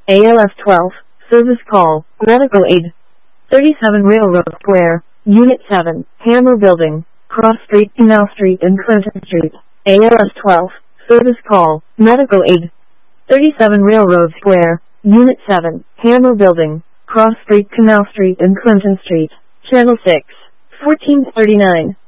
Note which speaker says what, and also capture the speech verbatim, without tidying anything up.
Speaker 1: A L F twelve, service call, medical aid. thirty-seven Railroad Square, Unit seven, Hammer Building, Cross Street, Canal Street and Clinton Street. A L S twelve, service call, medical aid. thirty-seven Railroad Square, Unit seven, Hammer Building, Cross Street, Canal Street and Clinton Street. Channel six, fourteen thirty-nine.